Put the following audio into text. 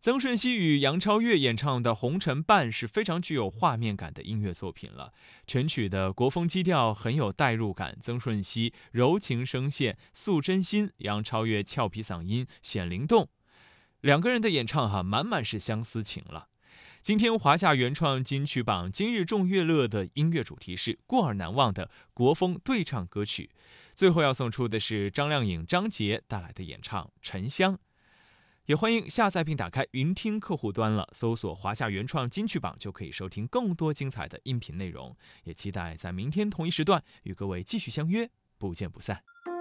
曾舜晞与杨超越演唱的《红尘伴》是非常具有画面感的音乐作品了。全曲的国风基调很有代入感，曾舜晞柔情声线诉真心，杨超越俏皮嗓音显灵动，两个人的演唱满满是相思情了。今天华夏原创金曲榜今日众乐乐的音乐主题是过耳难忘的国风对唱歌曲，最后要送出的是张靓颖、张杰带来的演唱《沉香》。也欢迎下载并打开云听客户端了，搜索华夏原创金曲榜就可以收听更多精彩的音频内容。也期待在明天同一时段与各位继续相约，不见不散。